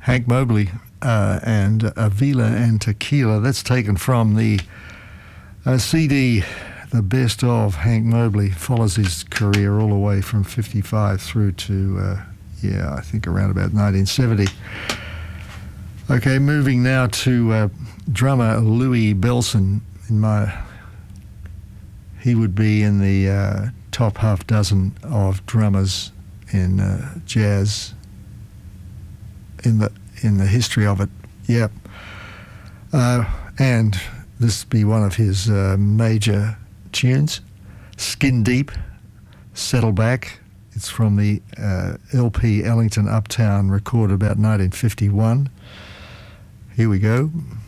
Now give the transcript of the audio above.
Hank Mobley and Avila and Tequila. That's taken from the CD, The Best of Hank Mobley. Follows his career all the way from 55 through to, I think around about 1970. Okay, moving now to drummer Louis Bellson. He would be in the top half dozen of drummers in jazz in the history of it. Yep. And this would be one of his major tunes, Skin Deep, Settle Back. It's from the LP Ellington Uptown, recorded about 1951. Here we go.